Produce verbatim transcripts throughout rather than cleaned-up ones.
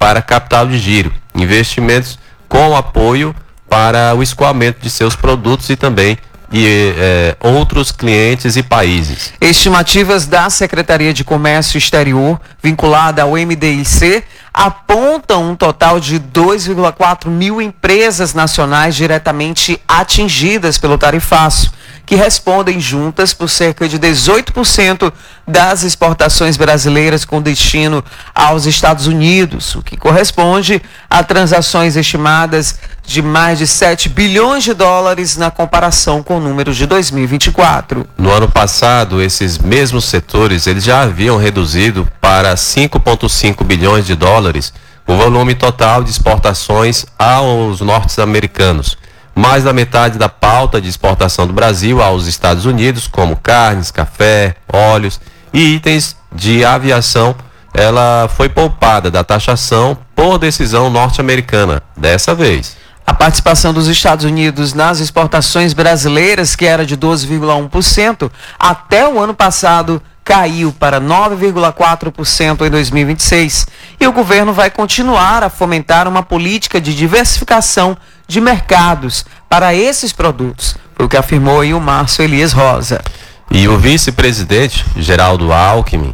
para capital de giro, investimentos com apoio para o escoamento de seus produtos e também e é, outros clientes e países. Estimativas da Secretaria de Comércio Exterior, vinculada ao M D I C, apontam um total de dois vírgula quatro mil empresas nacionais diretamente atingidas pelo tarifaço, que respondem juntas por cerca de dezoito por cento das exportações brasileiras com destino aos Estados Unidos, o que corresponde a transações estimadas de mais de sete bilhões de dólares na comparação com números de dois mil e vinte e quatro. No ano passado, esses mesmos setores eles já haviam reduzido para cinco vírgula cinco bilhões de dólares o volume total de exportações aos norte-americanos. Mais da metade da pauta de exportação do Brasil aos Estados Unidos, como carnes, café, óleos e itens de aviação, ela foi poupada da taxação por decisão norte-americana, dessa vez. A participação dos Estados Unidos nas exportações brasileiras, que era de doze vírgula um por cento, até o ano passado caiu para nove vírgula quatro por cento em dois mil e vinte e seis. E o governo vai continuar a fomentar uma política de diversificação de mercados para esses produtos, foi o que afirmou aí o Márcio Elias Rosa. E o vice-presidente Geraldo Alckmin,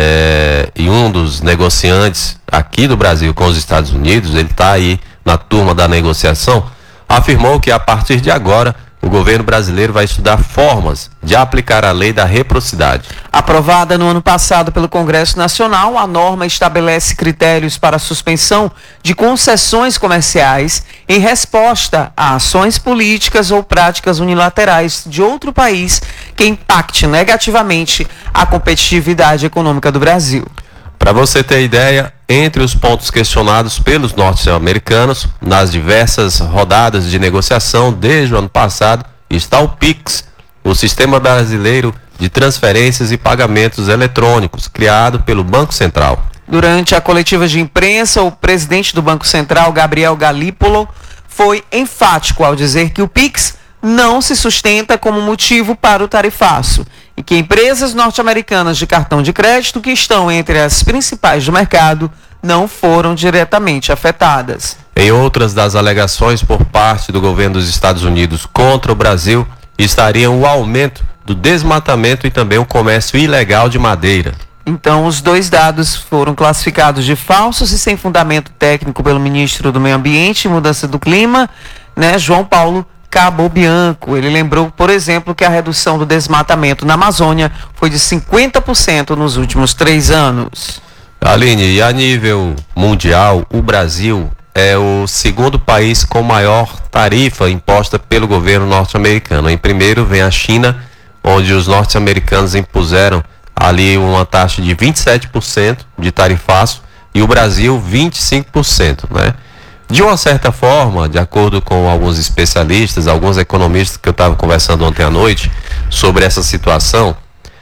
é, e um dos negociantes aqui do Brasil com os Estados Unidos, ele está aí na turma da negociação, afirmou que a partir de agora o governo brasileiro vai estudar formas de aplicar a lei da reciprocidade. Aprovada no ano passado pelo Congresso Nacional, a norma estabelece critérios para a suspensão de concessões comerciais em resposta a ações políticas ou práticas unilaterais de outro país que impacte negativamente a competitividade econômica do Brasil. Para você ter ideia, entre os pontos questionados pelos norte-americanos nas diversas rodadas de negociação desde o ano passado está o Pix, o Sistema Brasileiro de Transferências e Pagamentos Eletrônicos, criado pelo Banco Central. Durante a coletiva de imprensa, o presidente do Banco Central, Gabriel Galípolo, foi enfático ao dizer que o Pix não se sustenta como motivo para o tarifaço e que empresas norte-americanas de cartão de crédito que estão entre as principais do mercado não foram diretamente afetadas. Em outras das alegações por parte do governo dos Estados Unidos contra o Brasil estariam o aumento do desmatamento e também o comércio ilegal de madeira. Então, os dois dados foram classificados de falsos e sem fundamento técnico pelo ministro do Meio Ambiente e Mudança do Clima, né, João Paulo Cabo Bianco. Ele lembrou, por exemplo, que a redução do desmatamento na Amazônia foi de cinquenta por cento nos últimos três anos. Aline, e a nível mundial, o Brasil é o segundo país com maior tarifa imposta pelo governo norte-americano. Em primeiro vem a China, onde os norte-americanos impuseram ali uma taxa de vinte e sete por cento de tarifaço e o Brasil vinte e cinco por cento, né? De uma certa forma, de acordo com alguns especialistas, alguns economistas que eu estava conversando ontem à noite sobre essa situação,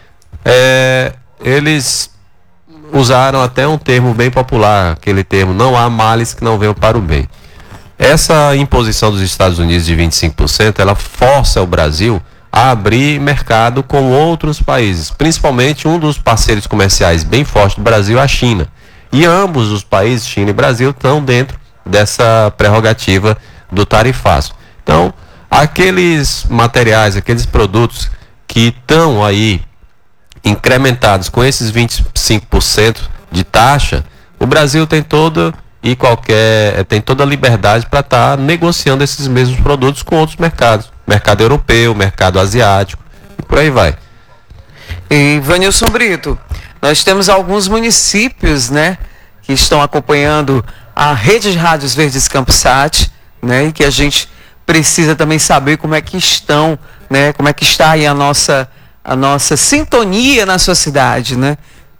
é, eles usaram até um termo bem popular, aquele termo, não há males que não venham para o bem. Essa imposição dos Estados Unidos de vinte e cinco por cento, ela força o Brasil a abrir mercado com outros países, principalmente um dos parceiros comerciais bem forte do Brasil, a China. E ambos os países, China e Brasil, estão dentro dessa prerrogativa do tarifaço. Então, aqueles materiais, aqueles produtos que estão aí incrementados com esses vinte e cinco por cento de taxa, o Brasil tem toda e qualquer tem toda a liberdade para estar tá negociando esses mesmos produtos com outros mercados, mercado europeu, mercado asiático e por aí vai. E Vanilson Brito, nós temos alguns municípios, né, que estão acompanhando a rede de rádios Verdes Campsat, né, e que a gente precisa também saber como é que estão, né, como é que está aí a nossa a nossa sintonia na sua cidade, né?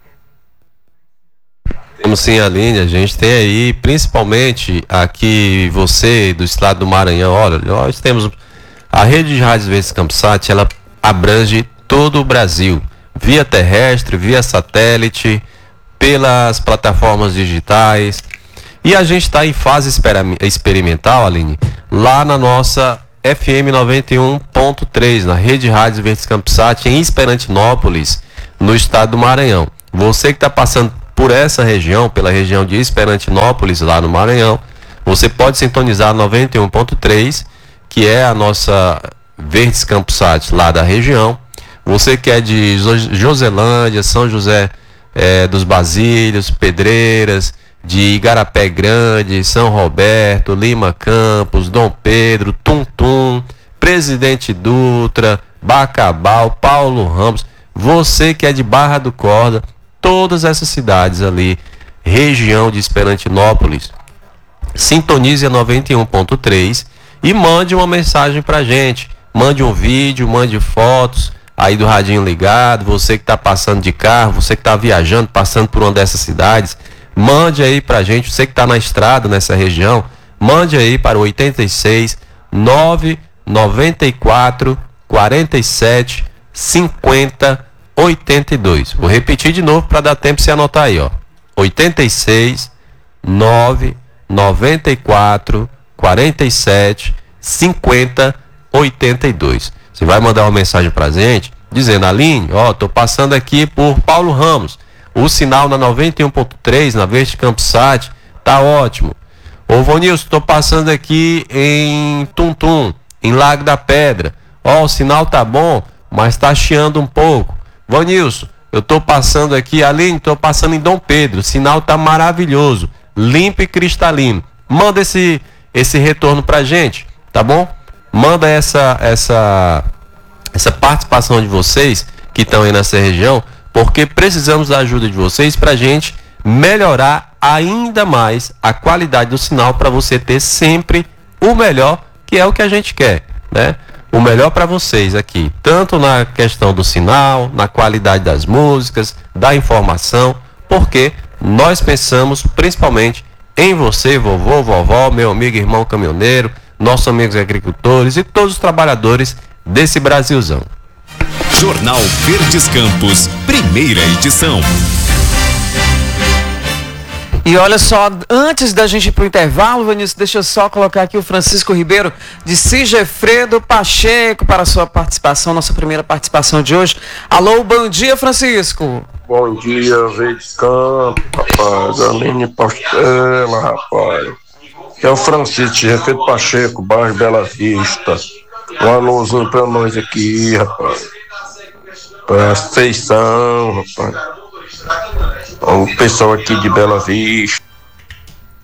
Temos sim, Aline, a gente tem aí, principalmente aqui, você do estado do Maranhão, olha, nós temos a rede de rádios Verdes Campsat, ela abrange todo o Brasil, via terrestre, via satélite, pelas plataformas digitais, e a gente está em fase experimental, Aline, lá na nossa F M noventa e um ponto três, na rede de rádios Verdes Campsat, em Esperantinópolis, no estado do Maranhão. Você que está passando por essa região, pela região de Esperantinópolis, lá no Maranhão, você pode sintonizar noventa e um ponto três, que é a nossa Verdes Campusat lá da região. Você que é de Joselândia, São José é, dos Basílios, Pedreiras, de Igarapé Grande, São Roberto, Lima Campos, Dom Pedro, Tuntum, Presidente Dutra, Bacabal, Paulo Ramos, você que é de Barra do Corda, todas essas cidades ali, região de Esperantinópolis, sintonize a noventa e um ponto três e mande uma mensagem pra gente, mande um vídeo, mande fotos aí do radinho ligado, você que está passando de carro, você que está viajando, passando por uma dessas cidades, mande aí pra gente, você que está na estrada nessa região, mande aí para o oitenta e seis, nove noventa e quatro, quarenta e sete, cinquenta, oitenta e dois. Vou repetir de novo para dar tempo de você anotar aí, ó. oitenta e seis, nove noventa e quatro, quarenta e sete, cinquenta, oitenta e dois. Você vai mandar uma mensagem pra gente dizendo: Aline, ó, tô passando aqui por Paulo Ramos. O sinal na noventa e um ponto três, na Verde Campusat, tá ótimo. Ô Vonilson, tô passando aqui em Tuntum, em Lago da Pedra. Ó, o sinal tá bom, mas tá chiando um pouco. Vonilson, eu tô passando aqui, Aline, tô passando em Dom Pedro. O sinal tá maravilhoso, limpo e cristalino. Manda esse, esse retorno pra gente, tá bom? Manda essa, essa, essa participação de vocês que estão aí nessa região, porque precisamos da ajuda de vocês pra gente melhorar ainda mais a qualidade do sinal, para você ter sempre o melhor, que é o que a gente quer, né? O melhor para vocês aqui, tanto na questão do sinal, na qualidade das músicas, da informação, porque nós pensamos principalmente em você, vovô, vovó, meu amigo, irmão caminhoneiro, nossos amigos agricultores e todos os trabalhadores desse Brasilzão. Jornal Verdes Campos, primeira edição. E olha só, antes da gente ir pro intervalo, Vinícius, deixa eu só colocar aqui o Francisco Ribeiro de Sigefredo Pacheco para a sua participação, nossa primeira participação de hoje. Alô, bom dia, Francisco. Bom dia, Verdes Campos, rapaz, Aline Pastela, rapaz. Que é o Francisco de Sigefredo Pacheco, bairro Bela Vista. Um alôzinho pra nós aqui, rapaz. Pra feição, rapaz. O pessoal aqui de Bela Vista.